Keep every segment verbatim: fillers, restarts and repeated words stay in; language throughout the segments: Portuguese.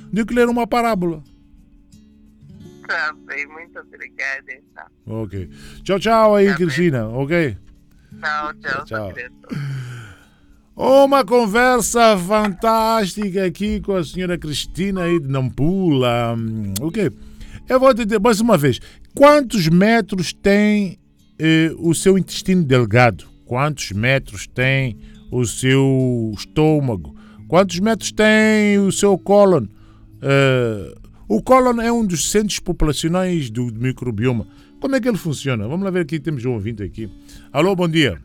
de que ler uma parábola. Tá bem, muito obrigada. Então. Ok. Tchau, tchau aí, Tá bem. Cristina. Ok? Tchau, tchau, Tchau. Secreto. Uma conversa fantástica aqui com a senhora Cristina aí de Nampula. Hum, Ok. Eu vou te dizer mais uma vez. Quantos metros tem eh, o seu intestino delgado? Quantos metros tem o seu estômago? Quantos metros tem o seu cólon? Eh, o cólon é um dos centros populacionais do microbioma. Como é que ele funciona? Vamos lá ver aqui, temos um ouvinte aqui. Alô, bom dia.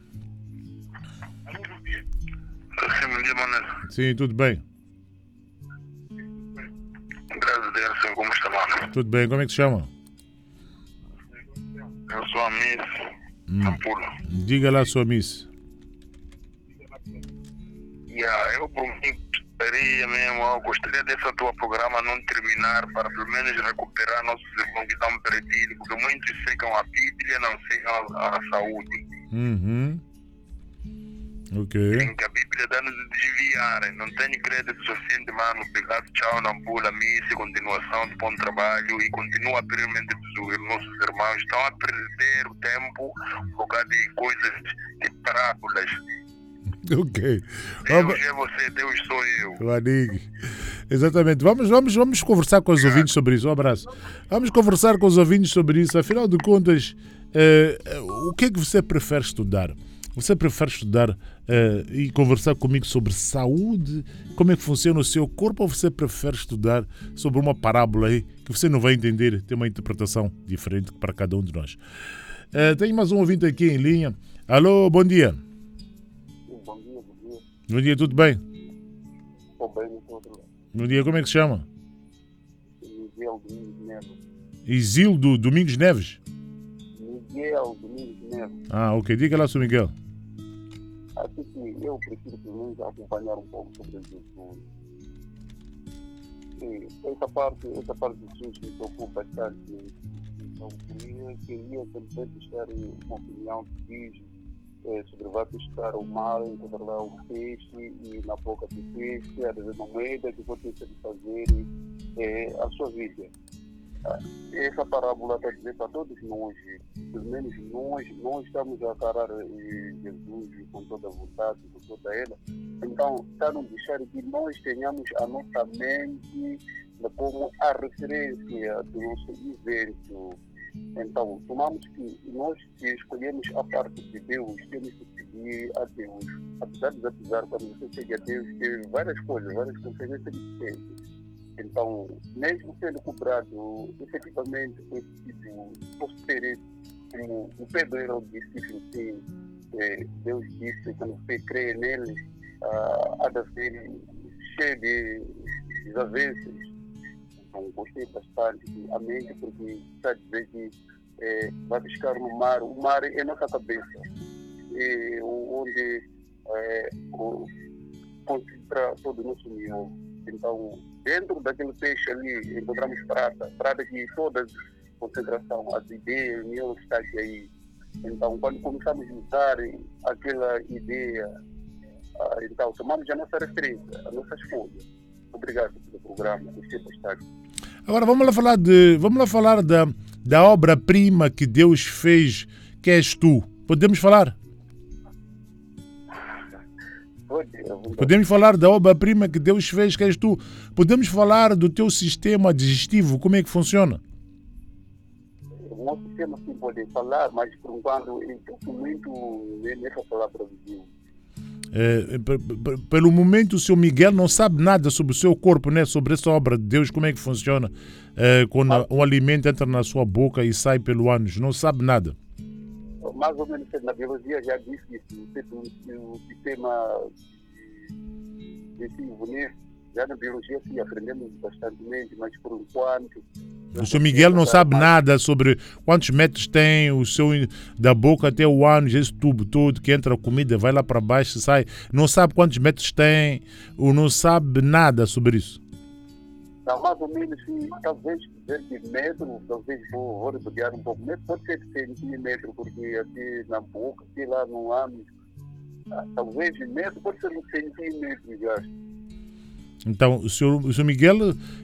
Sim, bom dia, Manuel. Sim, tudo bem? Graças a Deus, senhor, como está, mano? Tudo bem, como é que se chama? Eu sou a Miss Hum. Nampula. Diga lá, sua miss. Yeah, eu, por mim, gostaria mesmo, eu gostaria desse tua programa não terminar para pelo menos recuperar nossos irmãos que estão perdidos, porque muitos secam a Bíblia, não secam a, a saúde. Uhum. Ok. Em que a Bíblia dá-nos a desviar. Não tenho crédito suficiente, mano. Obrigado, tchau, Nampula, Miss, continuação de bom trabalho e continua a abrir mente dos nossos irmãos. Estão a perder o tempo por causa de coisas, de parábolas. Ok. Deus é você, Deus sou eu. O Anig. Exatamente. Vamos, vamos, vamos conversar com os ouvintes sobre isso. Um abraço. Vamos conversar com os ouvintes sobre isso. Afinal de contas, eh, o que é que você prefere estudar? Você prefere estudar eh, e conversar comigo sobre saúde? Como é que funciona o seu corpo? Ou você prefere estudar sobre uma parábola aí que você não vai entender? Tem uma interpretação diferente para cada um de nós. Eh, tem mais um ouvinte aqui em linha. Alô, bom dia. Bom dia, bom dia. Bom dia, tudo bem? Estou bem, no outro lado. Bom dia, como é que se chama? Miguel Domingos Neves. Isildo Domingos Neves. Miguel Domingos Neves. Ah, ok. Diga lá, seu Miguel. Assim que eu prefiro pelo menos acompanhar um pouco sobre Jesus. E essa parte, essa parte de Jesus me preocupa bastante. Então, eu queria também deixar uma opinião que diz eh, sobre vai pescar o mar, encontrar lá um peixe e na boca do peixe, a uma moeda que você tem de fazer eh, a sua vida. Essa parábola está a dizer para todos nós, pelo menos nós, nós estamos a encarar eh, Jesus com toda a vontade, com toda ela. Então, está a nos deixar que nós tenhamos a nossa mente como a referência do nosso evento. Então, tomamos que nós que escolhemos a parte de Deus, temos que seguir a Deus. Apesar de desafiar, quando você segue a Deus, tem várias coisas, várias consequências diferentes. Então, mesmo sendo cobrado efetivamente com esse tipo de prosperidade, como o Pedro disse, sim, eh, Deus disse, quando você crê nele, ah, há de ser cheio de desavenças. Então, gostei bastante da mente, porque está a dizer que eh, vai pescar no mar. O mar é nossa cabeça, é onde eh, concentra todo o nosso miolo. Então, dentro daquele peixe ali, encontramos prata, prata que toda concentração, as ideias, o miolo está aí. Então, quando começamos a usar aquela ideia, ah, então, tomamos a nossa referência, a nossa escolha. Obrigado pelo programa, gostei bastante. Agora vamos lá falar de, vamos lá falar da, da obra-prima que Deus fez, que és tu. Podemos falar? Podemos falar da obra-prima que Deus fez, que és tu. Podemos falar do teu sistema digestivo, como é que funciona? O nosso sistema sim pode falar, mas por enquanto eu estou muito nessa palavra de Deus. É, pelo momento o seu Miguel não sabe nada sobre o seu corpo, né? Sobre essa obra de Deus, como é que funciona é, quando ah. um alimento entra na sua boca e sai pelo ânus, não sabe nada. Mais ou menos na biologia já disse isso, o sistema digestivo, né? Já na biologia sim, aprendemos bastantemente, mas por enquanto... O seu Miguel não sabe nada sobre quantos metros tem o seu, da boca até o ânus, esse tubo todo que entra a comida, vai lá para baixo, sai. Não sabe quantos metros tem, ou não sabe nada sobre isso. Não, mais ou menos, sim, talvez dizer que metro, talvez vou, vou repudiar um pouco, metro pode ser centímetro, porque aqui na boca, aqui lá no ânus, talvez metro pode ser um centímetro já. Então, o senhor, o senhor Miguel